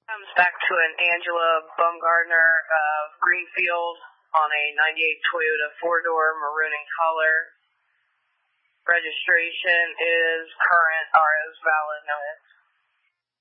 Comes back to an Angela Bumgardner of Greenfield on a 98 Toyota 4-door maroon in color. Registration is current, RO's valid, no hits.